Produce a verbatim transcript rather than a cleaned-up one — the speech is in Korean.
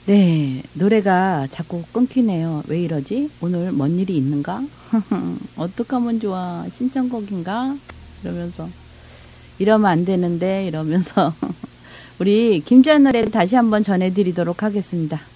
네, 노래가 자꾸 끊기네요. 왜 이러지? 오늘 뭔 일이 있는가? 어떡하면 좋아? 신청곡인가? 이러면서 이러면 안 되는데 이러면서 우리 김주한 노래 다시 한번 전해드리도록 하겠습니다.